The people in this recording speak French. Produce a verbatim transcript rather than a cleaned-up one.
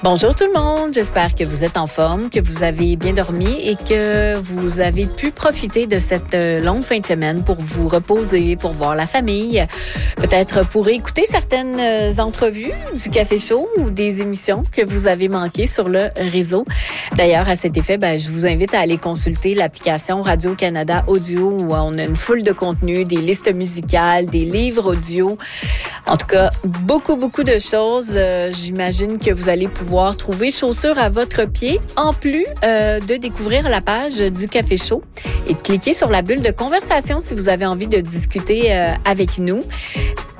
Bonjour tout le monde, j'espère que vous êtes en forme, que vous avez bien dormi et que vous avez pu profiter de cette longue fin de semaine pour vous reposer, pour voir la famille, peut-être pour écouter certaines entrevues du Café Chaud ou des émissions que vous avez manquées sur le réseau. D'ailleurs, à cet effet, ben, je vous invite à aller consulter l'application Radio-Canada Audio où on a une foule de contenu, des listes musicales, des livres audio. En tout cas, beaucoup, beaucoup de choses. Euh, j'imagine que vous allez pouvoir trouver chaussures à votre pied, en plus euh, de découvrir la page du Café Chaud et de cliquer sur la bulle de conversation si vous avez envie de discuter euh, avec nous.